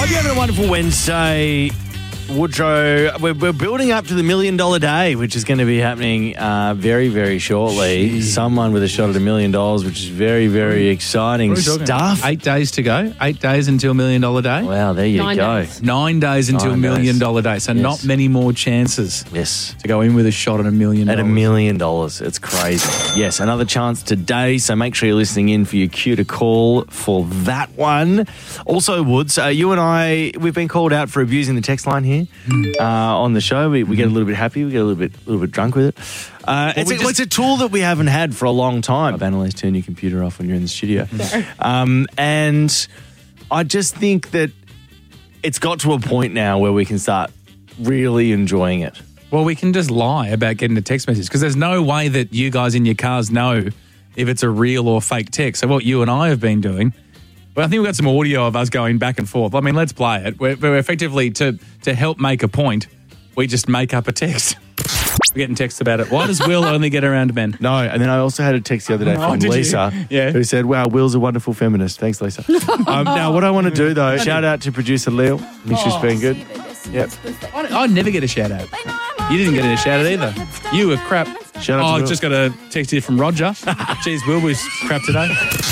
Hope you're having a wonderful Wednesday, Woodrow. We're building up to the $1 million day, which is going to be happening very, very shortly. Jeez. Someone with a shot at $1 million, which is very, very exciting stuff. 8 days to go. 8 days until $1 million day. Wow, there you 9 go. days. 9 days until $1 million day. So not many more chances Yes. to go in with a shot at $1 million. At $1 million. It's crazy. Yes, another chance today, so make sure you're listening in for your cue to call for that one. Also, Woods, you and I, we've been called out for abusing the text line here on the show. We get a little bit happy, we get a little bit drunk with it. It's a tool that we haven't had for a long time. Annalise, turn your computer off when you're in the studio. And I just think that it's got to a point now where we can start really enjoying it. Well, we can just lie about getting a text message because there's no way that you guys in your cars know if it's a real or fake text. So what you and I have been doing, well, I think we've got some audio of us going back and forth. I mean, let's play it. We're effectively, to help make a point, we just make up a text. We're getting texts about it. Why does Will only get around men? No, and then I also had a text the other day from did you? Lisa who said, wow, Will's a wonderful feminist. Thanks, Lisa. Now, what I want to do, though, shout out to producer Leo. I think she's been good. Yep. I never get a shout out. You didn't get a shout out either. You were crap. Shout out to I Will. just got a text here from Roger. Jeez, Will was crap today.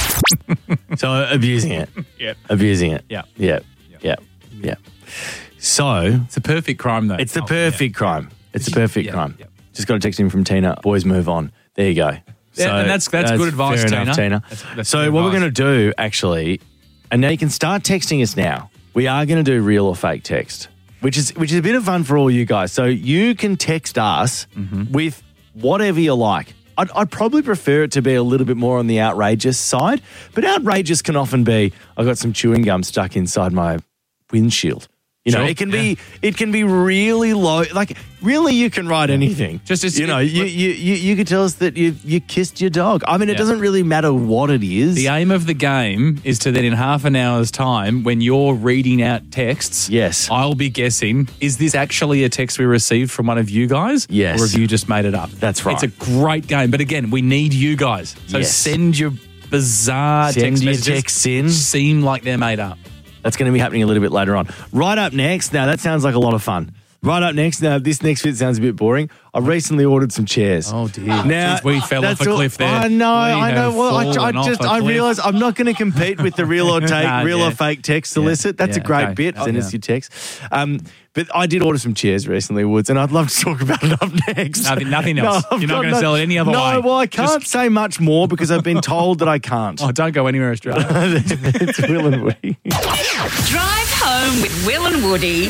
So, abusing it. Yep. Abusing it. Yeah. Yeah. So, It's a perfect crime, though. it's the perfect crime. It's the perfect Yeah, crime. yeah. Just got a text in from Tina. Boys, move on. There you go. Yeah, and that's good advice, fair enough, Tina. Tina. That's So good what we're advice. going to do, actually, and now you can start texting us now. We are going to do real or fake text, which is a bit of fun for all you guys. So you can text us with whatever you like. I'd probably prefer it to be a little bit more on the outrageous side, but outrageous can often be, I got some chewing gum stuck inside my windshield. You know, Sure, it can be really low. Like, really, you can write anything. Just as you could tell us that you kissed your dog. I mean, it doesn't really matter what it is. The aim of the game is to then in half an hour's time, when you're reading out texts, Yes. I'll be guessing, is this actually a text we received from one of you guys? Yes. Or have you just made it up? That's right. It's a great game. But again, we need you guys. So Yes. send your bizarre Send text your messages. texts in. Seem like they're made up. That's going to be happening a little bit later on. Right up next, now that sounds like a lot of fun. Right up next, now this next bit sounds a bit boring. I recently ordered some chairs. Oh, dear. Now, Jeez, we fell off that's a all- cliff there. I know. have Well, fallen off a I cliff. realise I'm not going to compete with the real or Yeah. fake text solicit. That's a great okay. bit. Oh, Send us your text. But I did order some chairs recently, Woods, and I'd love to talk about it up next. Nothing else. I've You're not got gonna sell it any other way. No, well, I can't Just- say much more because I've been told that I can't. Oh, don't go anywhere, Australia. It's Will and Woody. Drive home with Will and Woody.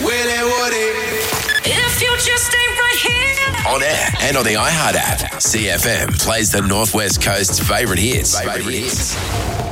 If you just stay right here. On air and on the iHeart app. CFM plays the Northwest Coast's favourite hits.